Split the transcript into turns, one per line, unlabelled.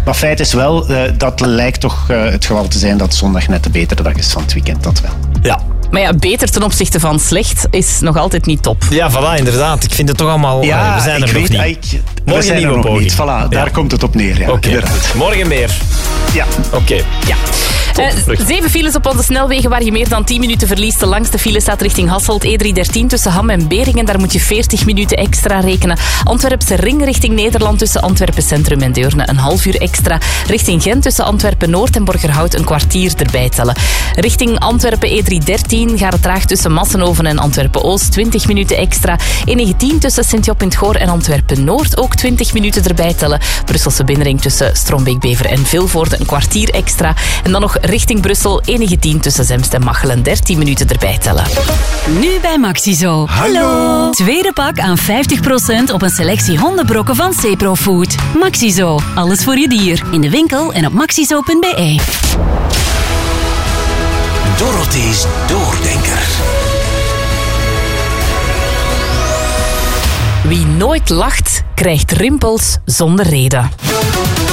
Maar feit is wel, dat lijkt toch het geval te zijn dat zondag net de betere dag is van het weekend, dat wel.
Ja.
Maar ja, beter ten opzichte van slecht is nog altijd niet top.
Ja, voilà, inderdaad. Ik vind het toch allemaal... we zijn er nog niet. Morgen een nieuwe poging.
Voilà, daar komt het op neer. Ja,
Oké. Morgen meer.
Ja.
Oké.
Ja. 7 files op onze snelwegen waar je meer dan 10 minuten verliest. De langste file staat richting Hasselt, E313 tussen Ham en Beringen. Daar moet je 40 minuten extra rekenen. Antwerpse ring richting Nederland tussen Antwerpen Centrum en Deurne een half uur extra. Richting Gent tussen Antwerpen Noord en Borgerhout een kwartier erbij tellen. Richting Antwerpen E313 gaat het traag tussen Massenhoven en Antwerpen Oost 20 minuten extra. E19 tussen Sint-Job in het Goor en Antwerpen Noord ook 20 minuten erbij tellen. Brusselse binnenring tussen Strombeek-Bever en Vilvoorde een kwartier extra. En dan nog richting Brussel E19 tussen Zemst en Machelen 13 minuten erbij tellen.
Nu bij Maxizo. Hallo! Tweede pak aan 50% op een selectie hondenbrokken van Ceprofood. Maxizo. Alles voor je dier. In de winkel en op maxizo.be.
Dorothy's Doordenker.
Wie nooit lacht, krijgt rimpels zonder reden.